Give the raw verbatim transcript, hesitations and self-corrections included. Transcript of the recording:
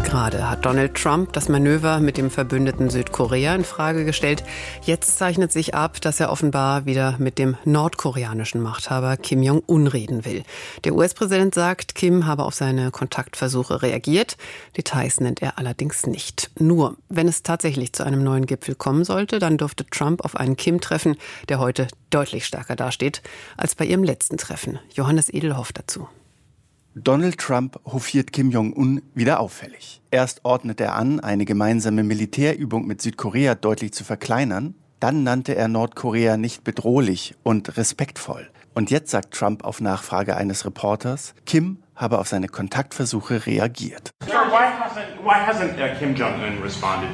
Gerade hat Donald Trump das Manöver mit dem Verbündeten Südkorea in Frage gestellt. Jetzt zeichnet sich ab, dass er offenbar wieder mit dem nordkoreanischen Machthaber Kim Jong-un reden will. Der U S-Präsident sagt, Kim habe auf seine Kontaktversuche reagiert. Details nennt er allerdings nicht. Nur, wenn es tatsächlich zu einem neuen Gipfel kommen sollte, dann dürfte Trump auf einen Kim treffen, der heute deutlich stärker dasteht als bei ihrem letzten Treffen. Johannes Edelhoff dazu. Donald Trump hofiert Kim Jong-un wieder auffällig. Erst ordnet er an, eine gemeinsame Militärübung mit Südkorea deutlich zu verkleinern. Dann nannte er Nordkorea nicht bedrohlich und respektvoll. Und jetzt sagt Trump auf Nachfrage eines Reporters, Kim habe auf seine Kontaktversuche reagiert. Sir, why hasn't, why hasn't uh, Kim Jong-un responded